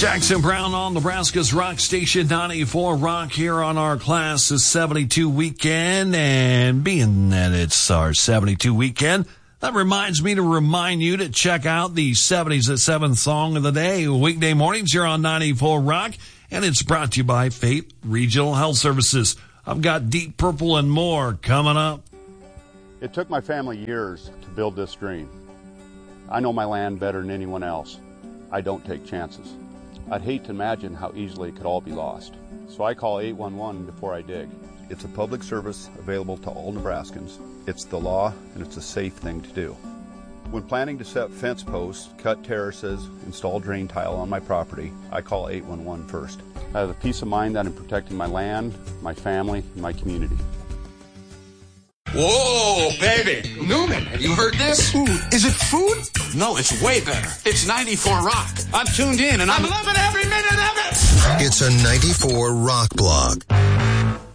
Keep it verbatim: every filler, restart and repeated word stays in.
Jackson Brown on Nebraska's Rock Station ninety-four Rock here on our Class of seventy-two weekend. And being that it's our seventy-two weekend, that reminds me to remind you to check out the seventies at seven Song of the Day weekday mornings here on ninety-four Rock. And it's brought to you by Faith Regional Health Services. I've got Deep Purple and more coming up. It took my family years to build this dream. I know my land better than anyone else. I don't take chances. I'd hate to imagine how easily it could all be lost. So I call eight one one before I dig. It's a public service available to all Nebraskans. It's the law, and it's a safe thing to do. When planning to set fence posts, cut terraces, install drain tile on my property, I call eight one one first. I have the peace of mind that I'm protecting my land, my family, and my community. Whoa, baby. Newman, have you heard this? Ooh, is it food? No, it's way better. It's ninety-four Rock. I'm tuned in and I'm, I'm loving every minute of it. It's a ninety-four Rock blog.